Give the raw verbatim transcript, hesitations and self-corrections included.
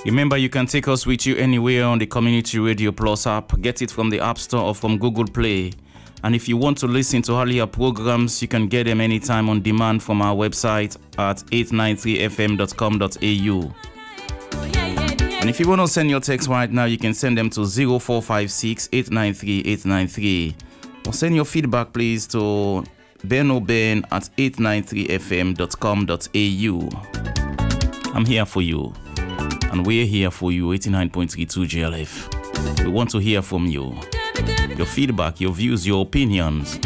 Remember, you can take us with you anywhere on the Community Radio Plus app. Get it from the App Store or from Google Play. And if you want to listen to earlier programs, you can get them anytime on demand from our website at eight nine three f m dot com dot a u. And if you want to send your text right now, you can send them to zero four five six, eight nine three, eight nine three. Or send your feedback, please, to benoben at eight nine three f m dot com dot a u. I'm here for you. And we're here for you, eighty-nine point three two G L F. We want to hear from you. Your feedback, your views, your opinions.